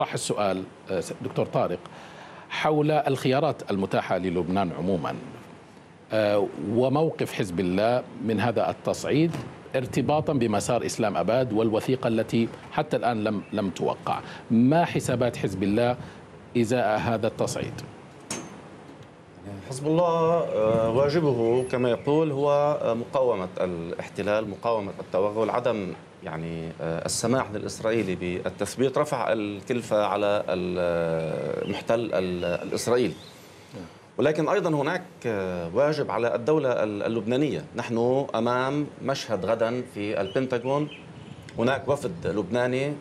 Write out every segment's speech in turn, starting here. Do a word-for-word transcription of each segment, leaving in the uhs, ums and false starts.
طرح السؤال دكتور طارق حول الخيارات المتاحة للبنان عموما وموقف حزب الله من هذا التصعيد ارتباطا بمسار إسلام أباد والوثيقة التي حتى الآن لم لم توقع. ما حسابات حزب الله إزاء هذا التصعيد؟ حزب الله واجبه كما يقول هو مقاومة الاحتلال، مقاومة التوغل، عدم يعني السماح للإسرائيلي بالتثبيت، رفع الكلفة على المحتل الإسرائيلي. ولكن أيضا هناك واجب على الدولة اللبنانية. نحن أمام مشهد غدا في البنتاغون، هناك وفد لبناني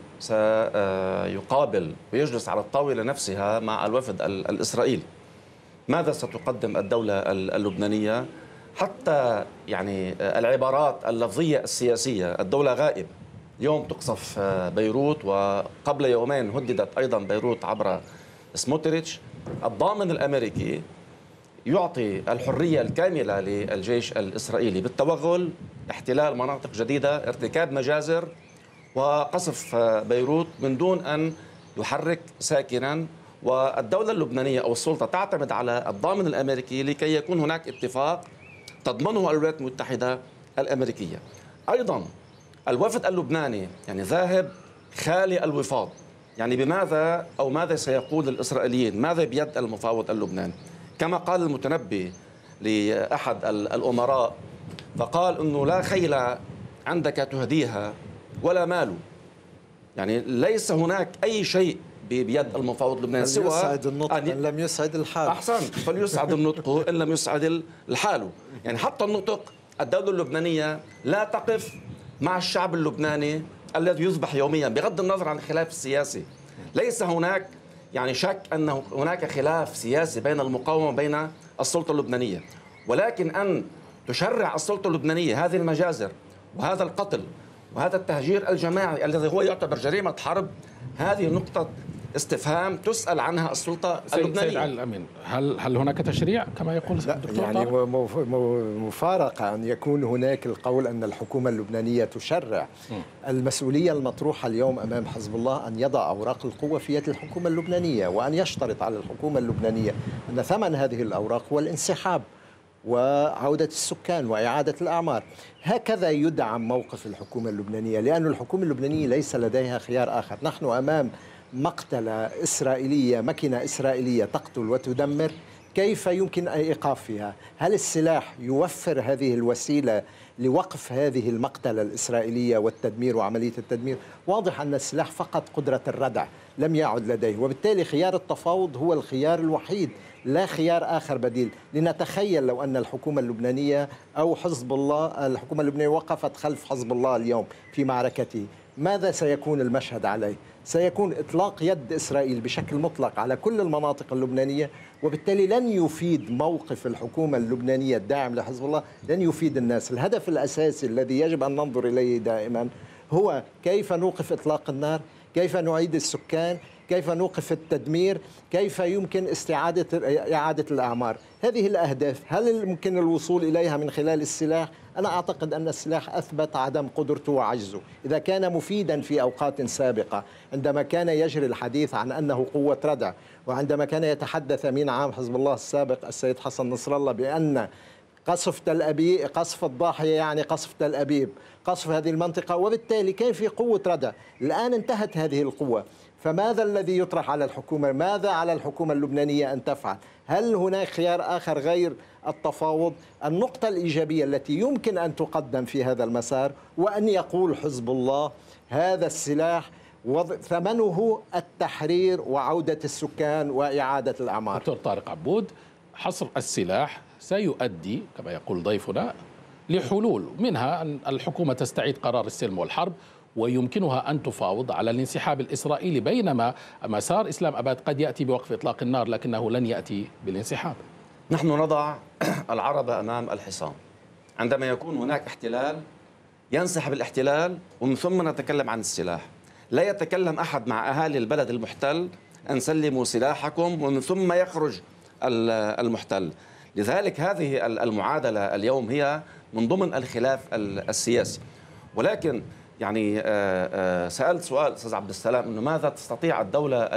سيقابل ويجلس على الطاولة نفسها مع الوفد الإسرائيلي. ماذا ستقدم الدولة اللبنانية؟ حتى يعني العبارات اللفظية السياسية، الدولة غائبة. يوم تقصف بيروت وقبل يومين هددت أيضا بيروت عبر سموتريتش. الضامن الأمريكي يعطي الحرية الكاملة للجيش الإسرائيلي بالتوغل، احتلال مناطق جديدة، ارتكاب مجازر وقصف بيروت من دون أن يحرك ساكنا. والدولة اللبنانية أو السلطة تعتمد على الضامن الأمريكي لكي يكون هناك اتفاق تضمنه الولايات المتحدة الأمريكية. أيضا الوفد اللبناني يعني ذاهب خالي الوفاض. يعني بماذا أو ماذا سيقول الإسرائيليين؟ ماذا بيد المفاوض اللبناني؟ كما قال المتنبي لأحد الأمراء فقال أنه لا خيل عندك تهديها ولا مال. يعني ليس هناك أي شيء بيد المفاوض اللبناني سوى يسعد النطق أن إن لم يسعد الحال. أحسن، فليسعد النطق إن لم يسعد الحال. يعني حتى النطق الدولة اللبنانية لا تقف مع الشعب اللبناني الذي يذبح يوميا بغض النظر عن الخلاف السياسي. ليس هناك يعني شك أن هناك خلاف سياسي بين المقاومة وبين السلطة اللبنانية، ولكن أن تشرع السلطة اللبنانية هذه المجازر وهذا القتل وهذا التهجير الجماعي الذي هو يعتبر جريمة حرب، هذه نقطة استفهام تسأل عنها السلطة اللبنانية. سيد علي الأمين، هل هل هناك تشريع كما يقول الدكتور يعني مفارقة أن يكون هناك القول أن الحكومة اللبنانية تشرع. م. المسؤولية المطروحة اليوم أمام حزب الله أن يضع أوراق القوة في يد الحكومة اللبنانية، وأن يشترط على الحكومة اللبنانية أن ثمن هذه الأوراق هو الانسحاب وعودة السكان وإعادة الأعمار. هكذا يدعم موقف الحكومة اللبنانية، لأن الحكومة اللبنانية ليس لديها خيار آخر. نحن أمام مقتلة إسرائيلية، ماكينة إسرائيلية تقتل وتدمر. كيف يمكن إيقاف فيها؟ هل السلاح يوفر هذه الوسيلة لوقف هذه المقتلة الإسرائيلية والتدمير وعملية التدمير؟ واضح أن السلاح فقط قدرة الردع لم يعد لديه، وبالتالي خيار التفاوض هو الخيار الوحيد، لا خيار آخر بديل. لنتخيل لو أن الحكومة اللبنانية أو حزب الله، الحكومة اللبنانية وقفت خلف حزب الله اليوم في معركته، ماذا سيكون المشهد عليه؟ سيكون إطلاق يد إسرائيل بشكل مطلق على كل المناطق اللبنانية، وبالتالي لن يفيد موقف الحكومة اللبنانية الداعم لحزب الله، لن يفيد الناس. الهدف الأساسي الذي يجب أن ننظر إليه دائما هو كيف نوقف إطلاق النار، كيف نعيد السكان، كيف نوقف التدمير، كيف يمكن استعادة إعادة الأعمار. هذه الأهداف هل يمكن الوصول إليها من خلال السلاح؟ أنا أعتقد أن السلاح أثبت عدم قدرته وعجزه. إذا كان مفيدا في أوقات سابقة عندما كان يجري الحديث عن أنه قوة ردع، وعندما كان يتحدث أمين عام حزب الله السابق السيد حسن نصر الله بأن قصف تل أبيب، قصف الضاحية يعني قصف تل أبيب، قصف هذه المنطقة، وبالتالي كان في قوة ردع. الآن انتهت هذه القوة، فماذا الذي يطرح على الحكومة؟ ماذا على الحكومة اللبنانية أن تفعل؟ هل هناك خيار آخر غير التفاوض؟ النقطة الإيجابية التي يمكن أن تقدم في هذا المسار وأن يقول حزب الله هذا السلاح ثمنه التحرير وعودة السكان وإعادة الأعمار. دكتور طارق عبود، حصر السلاح سيؤدي كما يقول ضيفنا لحلول، منها أن الحكومة تستعيد قرار السلم والحرب ويمكنها أن تفاوض على الانسحاب الإسرائيلي، بينما مسار إسلام أباد قد يأتي بوقف إطلاق النار لكنه لن يأتي بالانسحاب. نحن نضع العربة أمام الحصان. عندما يكون هناك احتلال ينسحب الاحتلال ومن ثم نتكلم عن السلاح. لا يتكلم أحد مع أهالي البلد المحتل أن سلموا سلاحكم ومن ثم يخرج المحتل. لذلك هذه المعادلة اليوم هي من ضمن الخلاف السياسي. ولكن يعني سألت سؤال أستاذ عبد السلام أنه ماذا تستطيع الدولة